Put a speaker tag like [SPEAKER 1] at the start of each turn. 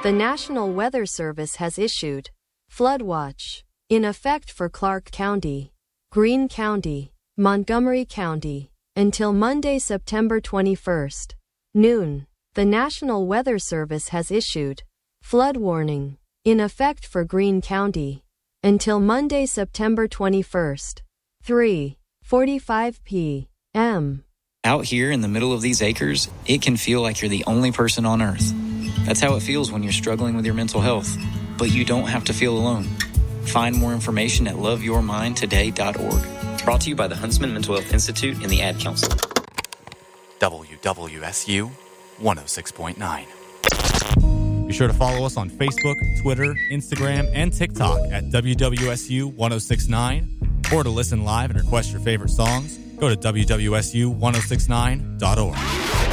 [SPEAKER 1] the National Weather Service has issued flood watch in effect for Clark County, Greene County, Montgomery County, until Monday, September 21st, noon. The National Weather Service has issued flood warning in effect for Greene County until Monday, September 21st, 3:45 p.m.
[SPEAKER 2] Out here in the middle of these acres, it can feel like you're the only person on earth. That's how it feels when you're struggling with your mental health. But you don't have to feel alone. Find more information at loveyourmindtoday.org. Brought to you by the Huntsman Mental Health Institute and the Ad Council.
[SPEAKER 3] WWSU 106.9. Be sure to follow us on Facebook, Twitter, Instagram, and TikTok at WWSU 106.9. Or to listen live and request your favorite songs, go to WWSU1069.org.